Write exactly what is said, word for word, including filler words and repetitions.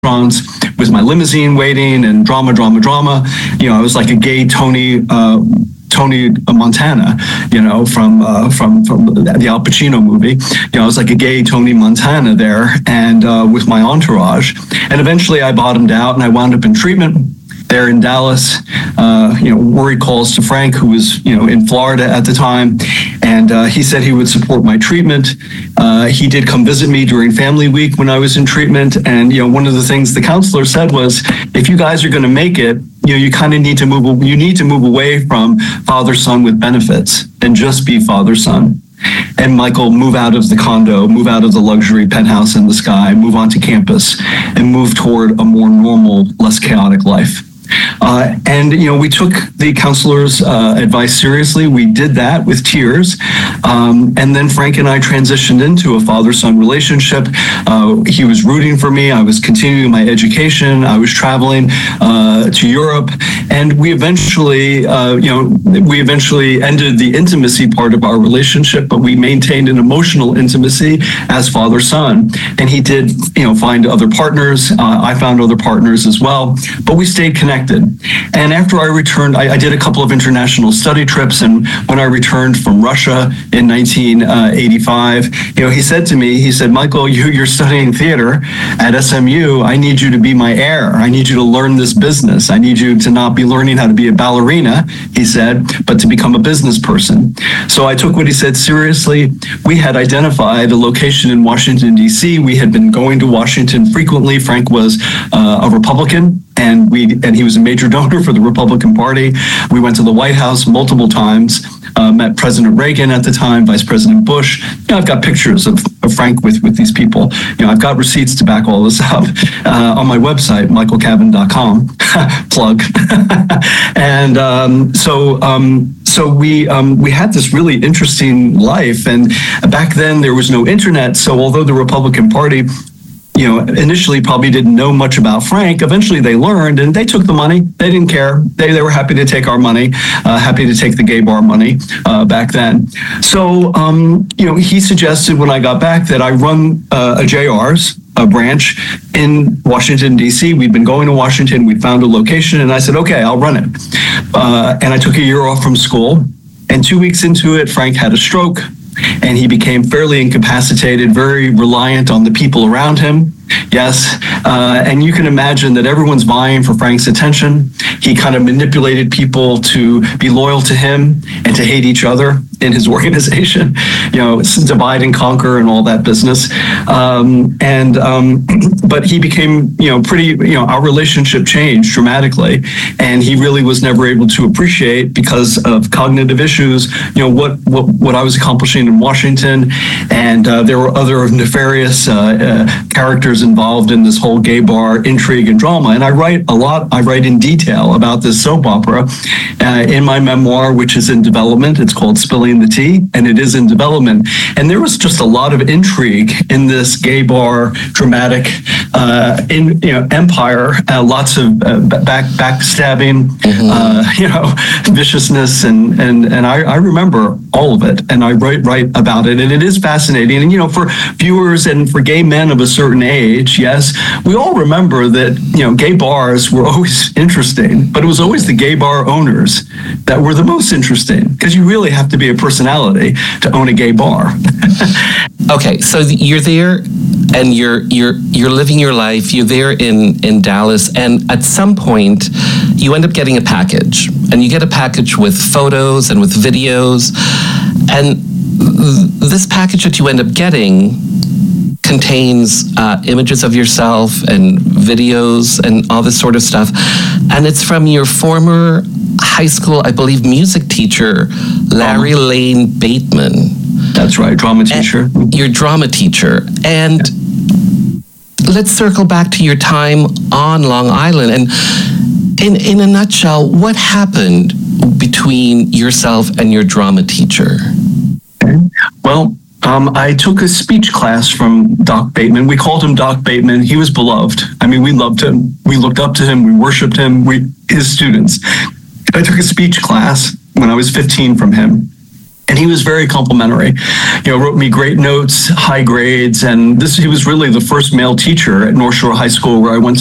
restaurants with my limousine waiting and drama, drama, drama. You know, I was like a gay Tony uh, Tony Montana, you know, from uh, from from the Al Pacino movie. You know, I was like a gay Tony Montana there, and uh, with my entourage. And eventually, I bottomed out, and I wound up in treatment there in Dallas. Uh, you know, worried calls to Frank, who was, you know, in Florida at the time, and uh, he said he would support my treatment. Uh, he did come visit me during Family Week when I was in treatment, and you know, one of the things the counselor said was, if you guys are going to make it, you know, you kind of need to move. You need to move away from father-son with benefits and just be father-son. And Michael, move out of the condo, move out of the luxury penthouse in the sky, move onto campus, and move toward a more normal, less chaotic life. Uh, and, you know, we took the counselor's uh, advice seriously. We did that with tears. Um, and then Frank and I transitioned into a father-son relationship. Uh, he was rooting for me. I was continuing my education. I was traveling uh, to Europe. And we eventually, uh, you know, we eventually ended the intimacy part of our relationship, but we maintained an emotional intimacy as father-son. And he did, you know, find other partners. Uh, I found other partners as well, but we stayed connected. And after I returned, I, I did a couple of international study trips. And when I returned from Russia in nineteen eighty-five, you know, he said to me, he said, Michael, you, you're studying theater at S M U. I need you to be my heir. I need you to learn this business. I need you to not be learning how to be a ballerina, he said, but to become a business person. So I took what he said seriously. We had identified a location in Washington, D C. We had been going to Washington frequently. Frank was uh, a Republican. And we and he was a major donor for the Republican Party. We went to the White House multiple times, uh, met President Reagan at the time, Vice President Bush. You know, I've got pictures of, of Frank with, with these people. You know, I've got receipts to back all this up uh, on my website, michael cavan dot com. Plug. and um, so um, so we um, we had this really interesting life. And back then there was no internet. So although the Republican Party, you know, initially probably didn't know much about Frank, eventually they learned and they took the money. They didn't care. They they were happy to take our money, uh, happy to take the gay bar money uh, back then. So, um, you know, he suggested when I got back that I run uh, a J R's, a branch in Washington, D C. We'd been going to Washington. We'd found a location and I said, okay, I'll run it. Uh, and I took a year off from school. And two weeks into it, Frank had a stroke. And he became fairly incapacitated, very reliant on the people around him. Yes. Uh, and you can imagine that everyone's vying for Frank's attention. He kind of manipulated people to be loyal to him and to hate each other in his organization, you know, divide and conquer and all that business. Um, and, um, but he became, you know, pretty, you know, our relationship changed dramatically. And he really was never able to appreciate, because of cognitive issues, you know, what, what, what I was accomplishing in Washington. And uh, there were other nefarious uh, uh, characters involved in this whole gay bar intrigue and drama. And I write a lot, I write in detail about this soap opera uh, in my memoir, which is in development. It's called Spilling the Tea, and it is in development. And there was just a lot of intrigue in this gay bar dramatic uh, in you know empire, uh, lots of uh, back backstabbing, mm-hmm. uh, you know, viciousness, and and and I, I remember all of it, and I write write about it, and it is fascinating. And you know, for viewers and for gay men of a certain age, yes, we all remember that you know gay bars were always interesting, but it was always the gay bar owners that were the most interesting, because you really have to be a personality to own a gay bar. Okay, so you're there and you're you're you're living your life. You're there in in Dallas, and at some point you end up getting a package, and you get a package with photos and with videos, and this package that you end up getting contains uh, images of yourself and videos and all this sort of stuff, and it's from your former high school, I believe, music teacher, Larry um, Lane Bateman. That's right, drama teacher. And your drama teacher. And yeah. Let's circle back to your time on Long Island. And in, in a nutshell, what happened between yourself and your drama teacher? Okay. Well, Um, I took a speech class from Doc Bateman. We called him Doc Bateman. He was beloved. I mean, we loved him. We looked up to him. We worshiped him. We, his students. I took a speech class when I was fifteen from him. And he was very complimentary, you know, wrote me great notes, high grades. And this, he was really the first male teacher at North Shore High School, where I went